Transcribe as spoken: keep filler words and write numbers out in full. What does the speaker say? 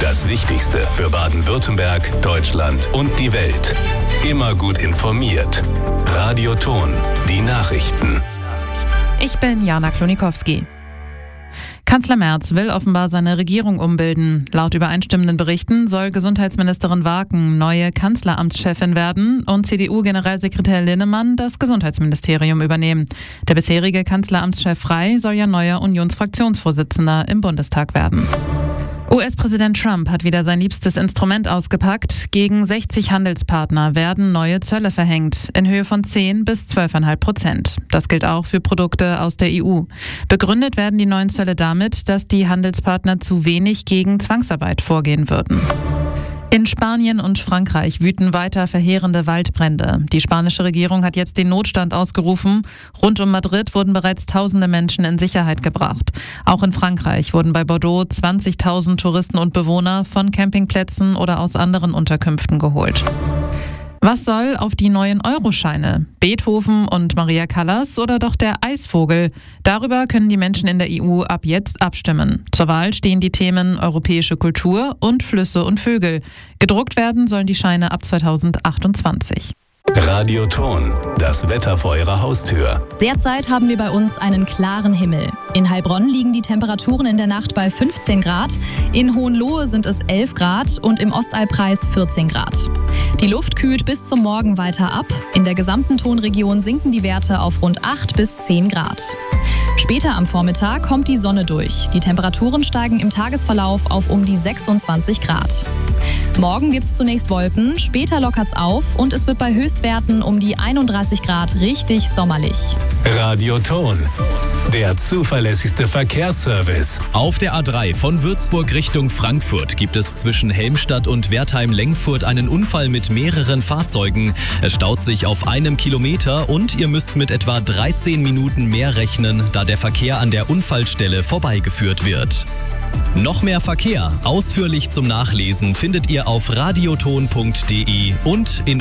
Das Wichtigste für Baden-Württemberg, Deutschland und die Welt. Immer gut informiert. Radio Ton, die Nachrichten. Ich bin Jana Klonikowski. Kanzler Merz will offenbar seine Regierung umbilden. Laut übereinstimmenden Berichten soll Gesundheitsministerin Waken neue Kanzleramtschefin werden und C D U-Generalsekretär Linnemann das Gesundheitsministerium übernehmen. Der bisherige Kanzleramtschef Frey soll ja neuer Unionsfraktionsvorsitzender im Bundestag werden. U S-Präsident Trump hat wieder sein liebstes Instrument ausgepackt. Gegen sechzig Handelspartner werden neue Zölle verhängt, in Höhe von zehn bis zwölf Komma fünf Prozent. Das gilt auch für Produkte aus der E U. Begründet werden die neuen Zölle damit, dass die Handelspartner zu wenig gegen Zwangsarbeit vorgehen würden. In Spanien und Frankreich wüten weiter verheerende Waldbrände. Die spanische Regierung hat jetzt den Notstand ausgerufen. Rund um Madrid wurden bereits tausende Menschen in Sicherheit gebracht. Auch in Frankreich wurden bei Bordeaux zwanzigtausend Touristen und Bewohner von Campingplätzen oder aus anderen Unterkünften geholt. Was soll auf die neuen Euroscheine? Beethoven und Maria Callas oder doch der Eisvogel? Darüber können die Menschen in der E U ab jetzt abstimmen. Zur Wahl stehen die Themen europäische Kultur und Flüsse und Vögel. Gedruckt werden sollen die Scheine ab zweitausendachtundzwanzig. Radio Ton, das Wetter vor Ihrer Haustür. Derzeit haben wir bei uns einen klaren Himmel. In Heilbronn liegen die Temperaturen in der Nacht bei fünfzehn Grad, in Hohenlohe sind es elf Grad und im Ostalbkreis vierzehn Grad. Die Luft kühlt bis zum Morgen weiter ab. In der gesamten Tonregion sinken die Werte auf rund acht bis zehn Grad. Später am Vormittag kommt die Sonne durch. Die Temperaturen steigen im Tagesverlauf auf um die sechsundzwanzig Grad. Morgen gibt es zunächst Wolken, später lockert's auf und es wird bei Höchstwerten um die einunddreißig Grad richtig sommerlich. Radio Ton, der zuverlässigste Verkehrsservice. Auf der A drei von Würzburg Richtung Frankfurt gibt es zwischen Helmstadt und Wertheim-Lengfurt einen Unfall mit mehreren Fahrzeugen. Es staut sich auf einem Kilometer und ihr müsst mit etwa dreizehn Minuten mehr rechnen, da der Verkehr an der Unfallstelle vorbeigeführt wird. Noch mehr Verkehr, ausführlich zum Nachlesen, findet ihr auf radioton punkt de und in